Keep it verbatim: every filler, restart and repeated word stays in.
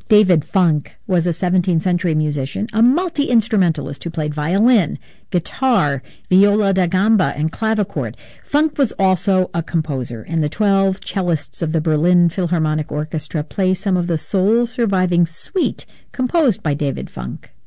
David Funk was a seventeenth century musician, a multi-instrumentalist who played violin, guitar, viola da gamba, and clavichord. Funk was also a composer, and the twelve cellists of the Berlin Philharmonic Orchestra play some of the sole surviving suite composed by David Funk.